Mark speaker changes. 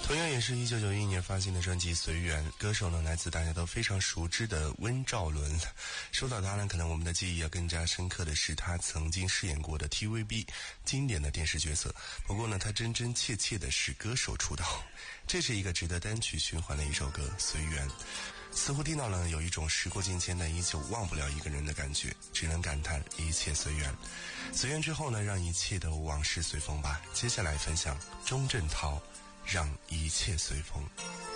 Speaker 1: 同样也是1991年发行的专辑《随缘》，歌手呢来自大家都非常熟知的温兆伦。说到他呢，可能我们的记忆要更加深刻的是他曾经饰演过的 TVB 经典的电视角色。不过呢，他真真切切的是歌手出道。这是一个值得单曲循环的一首歌《随缘》，似乎听到了有一种时过境迁但依旧忘不了一个人的感觉，只能感叹一切随缘。随缘之后呢，让一切的往事随风吧。接下来分享钟镇涛，让一切随风。